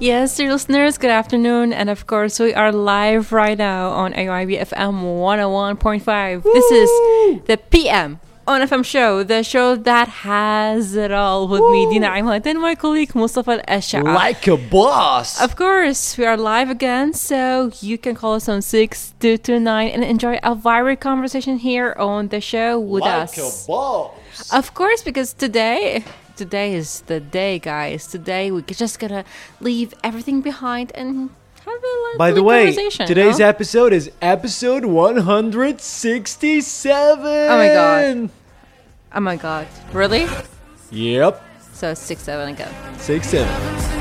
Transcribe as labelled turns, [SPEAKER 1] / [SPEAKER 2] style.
[SPEAKER 1] Yes, dear listeners, good afternoon. And of course, we are live right now on AYB FM 101.5. This is the PM on FM show, the show that has it all with me, Dina Imad, and my colleague Mustafa Al-Ash'a.
[SPEAKER 2] Like a boss.
[SPEAKER 1] Of course, we are live again, so you can call us on 6229 and enjoy a vibrant conversation here on the show with us.
[SPEAKER 2] Like a boss.
[SPEAKER 1] Of course, because today is the day, guys. Today we're just gonna leave everything behind and have a
[SPEAKER 2] By the way,
[SPEAKER 1] conversation.
[SPEAKER 2] today's episode is episode 167.
[SPEAKER 1] Oh my god. Oh my god. Really?
[SPEAKER 2] Yep.
[SPEAKER 1] So 6-7 again.
[SPEAKER 2] 6-7.